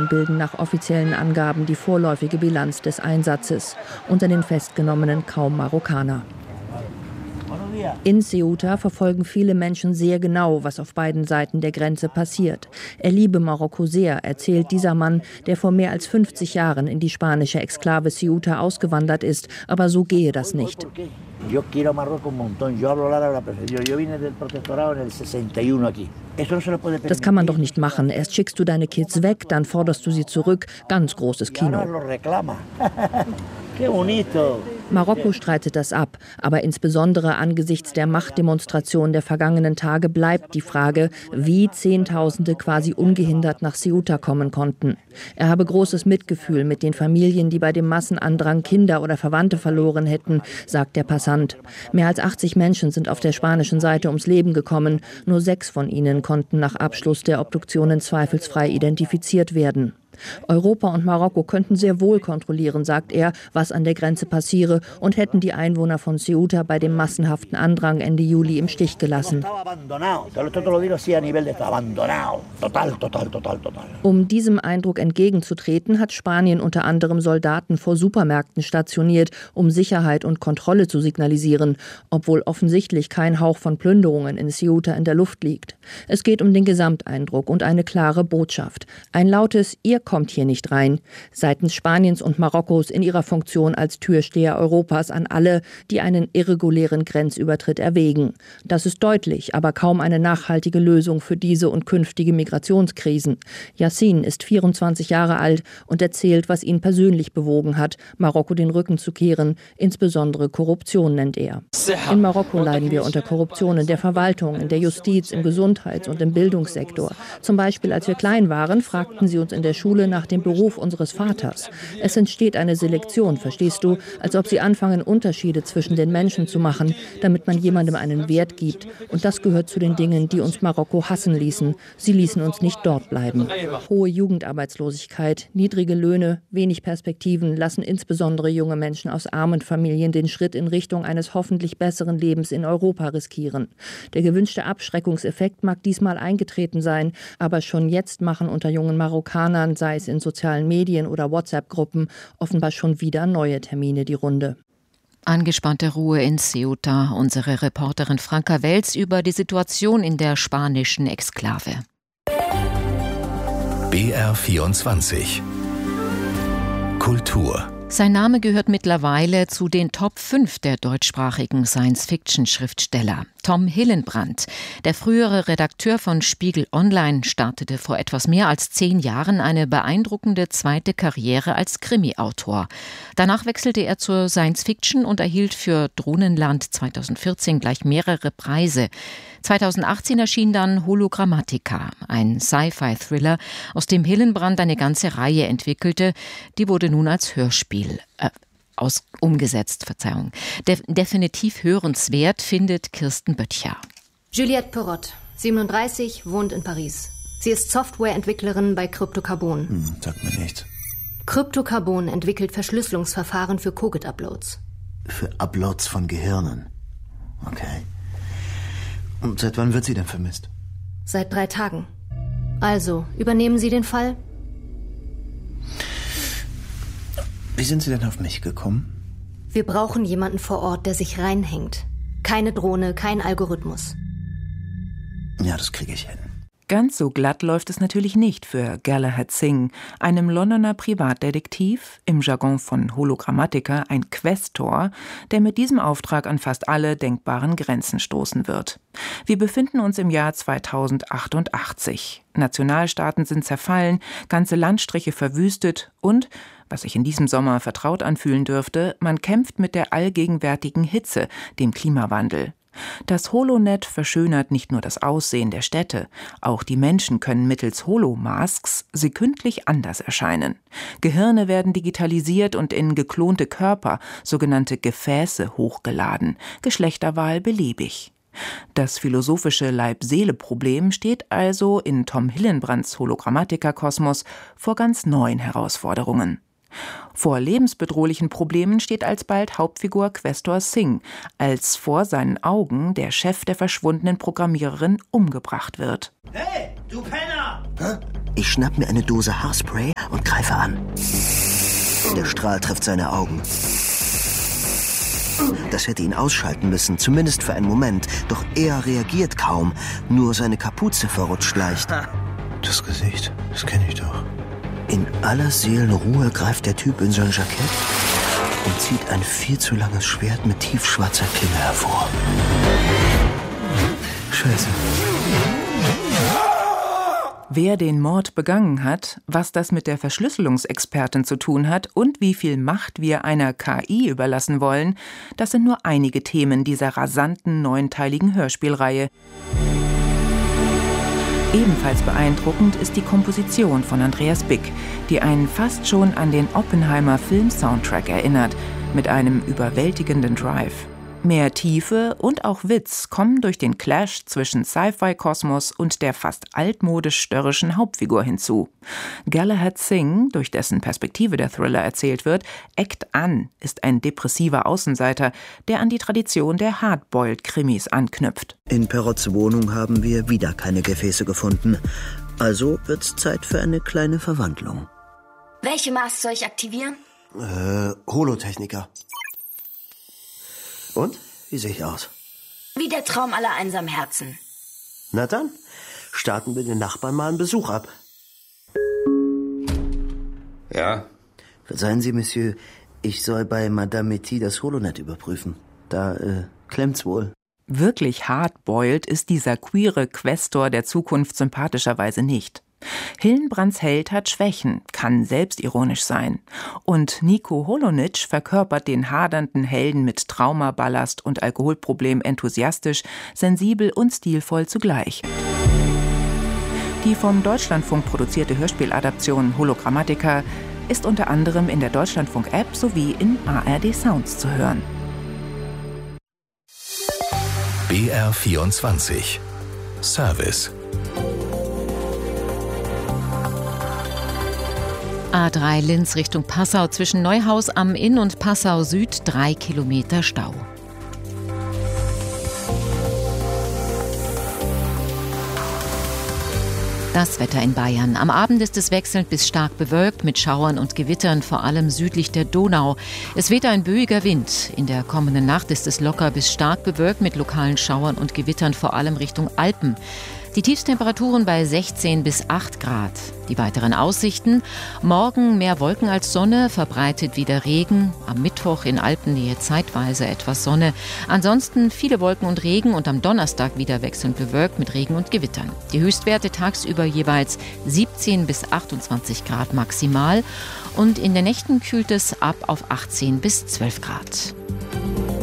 Verletzungen bilden nach offiziellen Angaben die vorläufige Bilanz des Einsatzes. Unter den Festgenommenen kaum Marokkaner. In Ceuta verfolgen viele Menschen sehr genau, was auf beiden Seiten der Grenze passiert. Er liebe Marokko sehr, erzählt dieser Mann, der vor mehr als 50 Jahren in die spanische Exklave Ceuta ausgewandert ist. Aber so gehe das nicht. Das kann man doch nicht machen. Erst schickst du deine Kids weg, dann forderst du sie zurück. Ganz großes Kino. Marokko streitet das ab, aber insbesondere angesichts der Machtdemonstration der vergangenen Tage bleibt die Frage, wie Zehntausende quasi ungehindert nach Ceuta kommen konnten. Er habe großes Mitgefühl mit den Familien, die bei dem Massenandrang Kinder oder Verwandte verloren hätten, sagt der Passant. Mehr als 80 Menschen sind auf der spanischen Seite ums Leben gekommen. Nur 6 von ihnen konnten nach Abschluss der Obduktionen zweifelsfrei identifiziert werden. Europa und Marokko könnten sehr wohl kontrollieren, sagt er, was an der Grenze passiere, und hätten die Einwohner von Ceuta bei dem massenhaften Andrang Ende Juli im Stich gelassen. Um diesem Eindruck entgegenzutreten, hat Spanien unter anderem Soldaten vor Supermärkten stationiert, um Sicherheit und Kontrolle zu signalisieren, obwohl offensichtlich kein Hauch von Plünderungen in Ceuta in der Luft liegt. Es geht um den Gesamteindruck und eine klare Botschaft. Ein lautes „Ihr kommt hier nicht rein" seitens Spaniens und Marokkos in ihrer Funktion als Türsteher Europas an alle, die einen irregulären Grenzübertritt erwägen. Das ist deutlich, aber kaum eine nachhaltige Lösung für diese und künftige Migrationskrisen. Yassin ist 24 Jahre alt und erzählt, was ihn persönlich bewogen hat, Marokko den Rücken zu kehren. Insbesondere Korruption nennt er. In Marokko leiden wir unter Korruption in der Verwaltung, in der Justiz, im Gesundheits- und im Bildungssektor. Zum Beispiel, als wir klein waren, fragten sie uns in der Schule nach dem Beruf unseres Vaters. Es entsteht eine Selektion, verstehst du, als ob sie anfangen, Unterschiede zwischen den Menschen zu machen, damit man jemandem einen Wert gibt. Und das gehört zu den Dingen, die uns Marokko hassen ließen. Sie ließen uns nicht dort bleiben. Hohe Jugendarbeitslosigkeit, niedrige Löhne, wenig Perspektiven lassen insbesondere junge Menschen aus armen Familien den Schritt in Richtung eines hoffentlich besseren Lebens in Europa riskieren. Der gewünschte Abschreckungseffekt mag diesmal eingetreten sein, aber schon jetzt machen unter jungen Marokkanern, sei es in sozialen Medien oder WhatsApp-Gruppen, offenbar schon wieder neue Termine die Runde. Angespannte Ruhe in Ceuta, unsere Reporterin Franka Welz über die Situation in der spanischen Exklave. BR24 Kultur. Sein Name gehört mittlerweile zu den Top 5 der deutschsprachigen Science-Fiction-Schriftsteller. Tom Hillenbrand, der frühere Redakteur von Spiegel Online, startete vor etwas mehr als 10 Jahren eine beeindruckende zweite Karriere als Krimi-Autor. Danach wechselte er zur Science-Fiction und erhielt für Drohnenland 2014 gleich mehrere Preise. 2018 erschien dann Hologrammatica, ein Sci-Fi-Thriller, aus dem Hillenbrand eine ganze Reihe entwickelte. Die wurde nun als Hörspiel umgesetzt. Definitiv hörenswert, findet Kirsten Böttcher. Juliette Perrot, 37, wohnt in Paris. Sie ist Softwareentwicklerin bei Cryptocarbon. Sagt mir nichts. Cryptocarbon entwickelt Verschlüsselungsverfahren für Cogit-Uploads. Für Uploads von Gehirnen? Okay. Und seit wann wird sie denn vermisst? Seit 3 Tagen. Also, übernehmen Sie den Fall? Wie sind Sie denn auf mich gekommen? Wir brauchen jemanden vor Ort, der sich reinhängt. Keine Drohne, kein Algorithmus. Ja, das kriege ich hin. Ganz so glatt läuft es natürlich nicht für Galahad Singh, einem Londoner Privatdetektiv, im Jargon von Hologrammatica ein Questor, der mit diesem Auftrag an fast alle denkbaren Grenzen stoßen wird. Wir befinden uns im Jahr 2088. Nationalstaaten sind zerfallen, ganze Landstriche verwüstet und, was sich in diesem Sommer vertraut anfühlen dürfte, man kämpft mit der allgegenwärtigen Hitze, dem Klimawandel. Das Holonet verschönert nicht nur das Aussehen der Städte, auch die Menschen können mittels Holomasks sekündlich anders erscheinen. Gehirne werden digitalisiert und in geklonte Körper, sogenannte Gefäße, hochgeladen, Geschlechterwahl beliebig. Das philosophische Leib-Seele-Problem steht also in Tom Hillenbrands Hologrammatica-Kosmos vor ganz neuen Herausforderungen. Vor lebensbedrohlichen Problemen steht alsbald Hauptfigur Questor Singh, als vor seinen Augen der Chef der verschwundenen Programmiererin umgebracht wird. Hey, du Penner! Ich schnapp mir eine Dose Haarspray und greife an. Der Strahl trifft seine Augen. Das hätte ihn ausschalten müssen, zumindest für einen Moment. Doch er reagiert kaum. Nur seine Kapuze verrutscht leicht. Das Gesicht, das kenne ich doch. In aller Seelenruhe greift der Typ in sein Jackett und zieht ein viel zu langes Schwert mit tiefschwarzer Klinge hervor. Scheiße. Wer den Mord begangen hat, was das mit der Verschlüsselungsexpertin zu tun hat und wie viel Macht wir einer KI überlassen wollen, das sind nur einige Themen dieser rasanten, neunteiligen Hörspielreihe. Ebenfalls beeindruckend ist die Komposition von Andreas Bick, die einen fast schon an den Oppenheimer-Film-Soundtrack erinnert, mit einem überwältigenden Drive. Mehr Tiefe und auch Witz kommen durch den Clash zwischen Sci-Fi-Kosmos und der fast altmodisch störrischen Hauptfigur hinzu. Galahad Singh, durch dessen Perspektive der Thriller erzählt wird, eckt an, ist ein depressiver Außenseiter, der an die Tradition der Hardboiled-Krimis anknüpft. In Perots Wohnung haben wir wieder keine Gefäße gefunden. Also wird's Zeit für eine kleine Verwandlung. Welche Maß soll ich aktivieren? Holotechniker. Und? Wie sehe ich aus? Wie der Traum aller einsamen Herzen. Na dann, starten wir den Nachbarn mal einen Besuch ab. Ja? Verzeihen Sie, Monsieur, ich soll bei Madame Métis das Holonet überprüfen. Da, klemmt's wohl. Wirklich hardboiled ist dieser queere Questor der Zukunft sympathischerweise nicht. Hillenbrandts Held hat Schwächen, kann selbstironisch sein. Und Niko Holonitsch verkörpert den hadernden Helden mit Traumaballast und Alkoholproblem enthusiastisch, sensibel und stilvoll zugleich. Die vom Deutschlandfunk produzierte Hörspieladaption Hologrammatica ist unter anderem in der Deutschlandfunk-App sowie in ARD Sounds zu hören. BR24 Service A3 Linz Richtung Passau zwischen Neuhaus am Inn und Passau Süd 3 Kilometer Stau. Das Wetter in Bayern. Am Abend ist es wechselnd bis stark bewölkt mit Schauern und Gewittern, vor allem südlich der Donau. Es weht ein böiger Wind. In der kommenden Nacht ist es locker bis stark bewölkt mit lokalen Schauern und Gewittern, vor allem Richtung Alpen. Die Tiefstemperaturen bei 16 bis 8 Grad. Die weiteren Aussichten: morgen mehr Wolken als Sonne, verbreitet wieder Regen. Am Mittwoch in Alpennähe zeitweise etwas Sonne. Ansonsten viele Wolken und Regen und am Donnerstag wieder wechselnd bewölkt mit Regen und Gewittern. Die Höchstwerte tagsüber jeweils 17 bis 28 Grad maximal. Und in den Nächten kühlt es ab auf 18 bis 12 Grad.